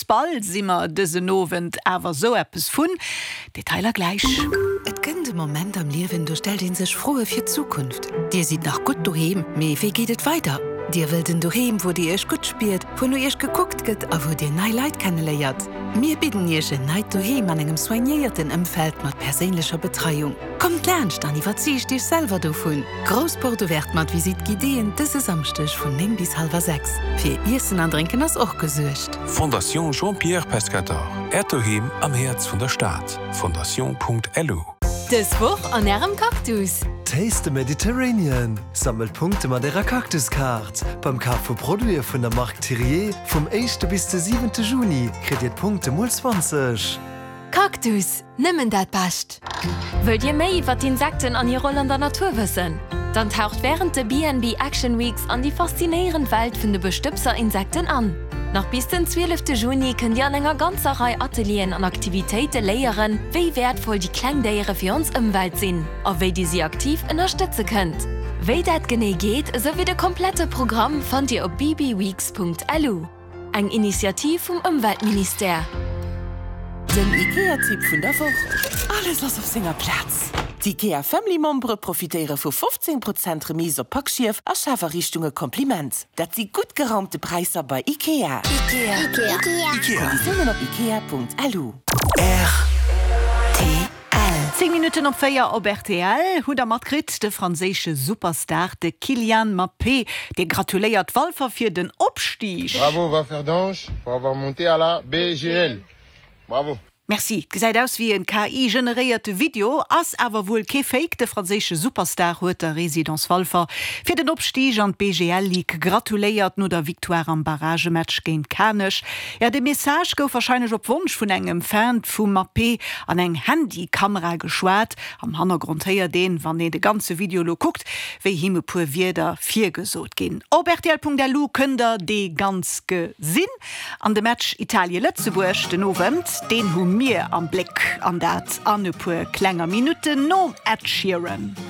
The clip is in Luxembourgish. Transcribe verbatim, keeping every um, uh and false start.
Fußball simmer dese Novent awer so etwas vun. Detailer gleich. Et gënnt de Moment am Leben, du stell den sech frohe fir Zukunft. Dir sieht nach gut duhem, me wie geht et weiter? Dir will den duhem, wo dir ech gut spielt, wo du ech geguckt gëtt, a wo dir nei Leiit kennenleiert. Mir bidden jeche neid duhem an engem soignierten Ëmfeld mat perélescher Betreiung. Kommt lernst an iwwer ziech dich selber do vun. Großporto werd mat Visit Gideen dëse samstech vun neng bis halber sechs. Fir Issen andrinken ass och gesuercht. Fondation Jean-Pierre Pescator. Ertoheim am Herz vun der Staat. Fondation Punkt L U. Des Woch an Ärem Kaktus. Taste the Mediterranean. Sammelt Punkte mat derer Kaktuskart. Beim Kaf vu Produe vun der Markt Thierry vom ersten bis zum siebenten Juni krediert Punkte mal zwanzig. Kaktus, nimmen dat passt. Wollt ihr méi wat Insekten an ihr Rolle an der Natur wissen? Dann taucht während der B and B Action Weeks an die faszinierende Welt vun de Bestüpser-Insekten an. Nach bis den zwölften Juni könnt ihr an enger ganzer Reihe Atelieren an Aktivitäten lehren, wie wertvoll die Kleintiere für uns Umwelt sind, und wie die sie aktiv unterstützen könnt. Wie das genau geht, sowie das komplette Programm findet ihr auf b b weeks Punkt l u. Eine Initiative vom Umweltminister. Den IKEA-Tipp von der Woche. Alles was auf seiner Platz. Die IKEA Family-Membre profitieren von fünfzehn Prozent Remise auf Packschiff als Schafferrichtungen Kompliment. Das sind gut geraumte Preise bei IKEA. IKEA. IKEA. IKEA. IKEA. Konditionen auf ikea Punkt l u. R T L. zehn Minuten op Feier op R T L, hu der Madrid de franzésche Superstar de Kylian Mbappé, de gratuléiert Walfer fir den Opstieg. Bravo, va faire dange pour avoir monté à la B G L. Bravo. Merci. Gesäit aus wie en K I-generierte Video, ass awer wohl ke fake de franzésche Superstar huet der Residenz Walfer fir den Opstieg an B G L League gratuléiert no der Victoire am Barragematch géint Kanech. Ja, de Message gouf wahrscheinlich op Wunsch vun engem Fan vum Mbappé an eng Handykamera geschwaart. Am Hannergrund heier den, wann e de ganze Video lo guckt, wéi himme pu wieder vier gesot gin. Op R T L Punkt L U kënder de ganz gesinn an de Match Italie-Lëtzeburg den Novent, den hun mir am Blick an dat an e puer klenger Minute no Ed Sheeran.